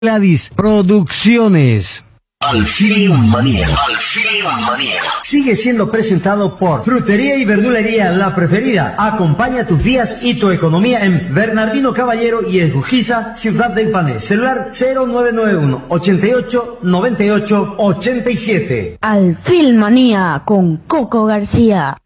Gladys Producciones. Al Film Manía. Sigue siendo presentado por Frutería y Verdulería La Preferida. Acompaña tus días y tu economía en Bernardino Caballero y Esgujiza, Ciudad del Pané. Celular 0991 88 98 87. Al Film Manía con Coco García.